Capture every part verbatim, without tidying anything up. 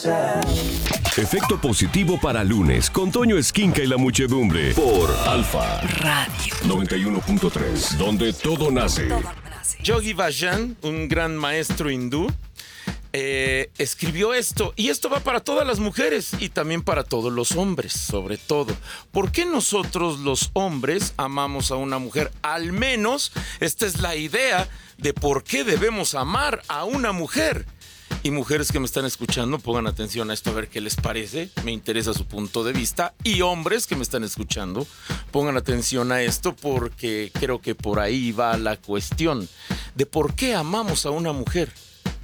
Efecto positivo para lunes con Toño Esquinca y la muchedumbre por Alfa Radio noventa y uno punto tres, donde todo nace. Yogi Bhajan, un gran maestro hindú, eh, escribió esto, y esto va para todas las mujeres y también para todos los hombres, sobre todo. ¿Por qué nosotros los hombres amamos a una mujer? Al menos esta es la idea de por qué debemos amar a una mujer. Y mujeres que me están escuchando, pongan atención a esto a ver qué les parece, me interesa su punto de vista. Y hombres que me están escuchando, pongan atención a esto porque creo que por ahí va la cuestión de por qué amamos a una mujer.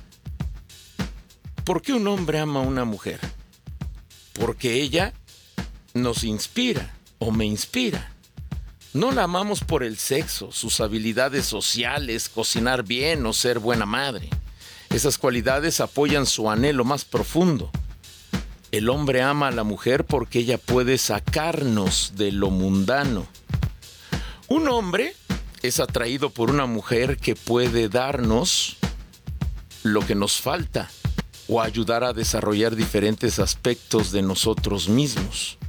¿Por qué un hombre ama a una mujer? Porque ella nos inspira o me inspira. No la amamos por el sexo, sus habilidades sociales, cocinar bien o ser buena madre. Esas cualidades apoyan su anhelo más profundo. El hombre ama a la mujer porque ella puede sacarnos de lo mundano. Un hombre es atraído por una mujer que puede darnos lo que nos falta o ayudar a desarrollar diferentes aspectos de nosotros mismos.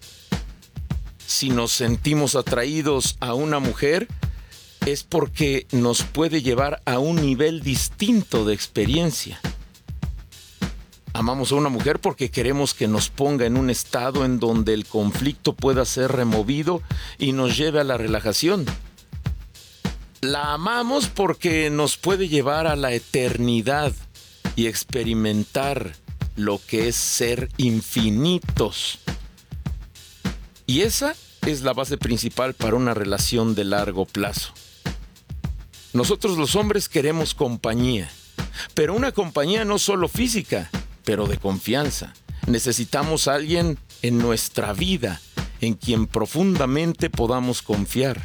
Si nos sentimos atraídos a una mujer, es porque nos puede llevar a un nivel distinto de experiencia. Amamos a una mujer porque queremos que nos ponga en un estado en donde el conflicto pueda ser removido y nos lleve a la relajación. La amamos porque nos puede llevar a la eternidad y experimentar lo que es ser infinitos. Y esa es la base principal para una relación de largo plazo. Nosotros los hombres queremos compañía, pero una compañía no solo física, pero de confianza. Necesitamos a alguien en nuestra vida en quien profundamente podamos confiar.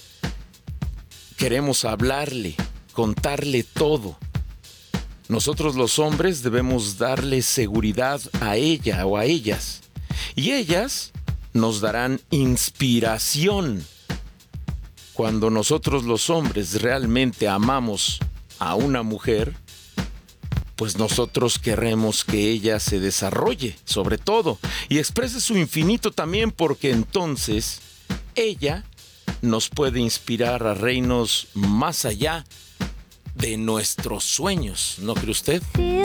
Queremos hablarle, contarle todo. Nosotros los hombres debemos darle seguridad a ella o a ellas, y ellas nos darán inspiración. Cuando nosotros los hombres realmente amamos a una mujer, pues nosotros queremos que ella se desarrolle, sobre todo, y exprese su infinito también, porque entonces ella nos puede inspirar a reinos más allá de nuestros sueños, ¿no cree usted?